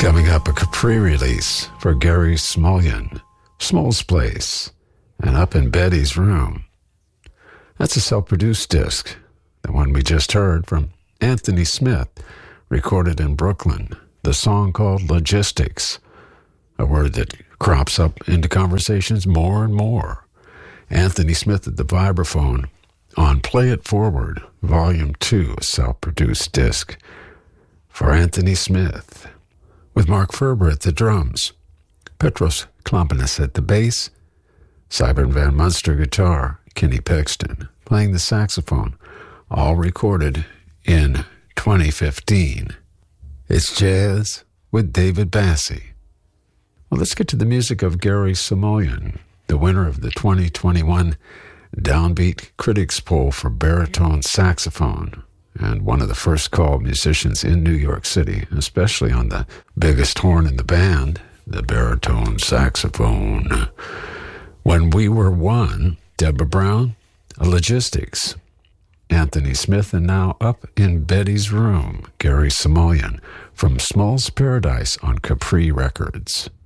Coming up, a Capri release for Gary Smulyan, Small's Place, and Up in Betty's Room. That's a self-produced disc, the one we just heard from Anthony Smith, recorded in Brooklyn, the song called Logistics, a word that crops up into conversations more and more. Anthony Smith at the vibraphone on Play It Forward, Volume 2, a self-produced disc for Anthony Smith, with Mark Ferber at the drums, Petros Klampenis at the bass, Sybert Van Munster guitar, Kenny Pexton playing the saxophone, all recorded in 2015. It's jazz with David Bassi. Well, let's get to the music of Gary Smulyan, the winner of the 2021 Downbeat Critics Poll for baritone saxophone, and one of the first called musicians in New York City, especially on the biggest horn in the band, the baritone saxophone. When We Were One, Deborah Brown, Logistics, Anthony Smith, and now Up in Betty's Room, Gary Smulyan, from Small's Paradise on Capri Records.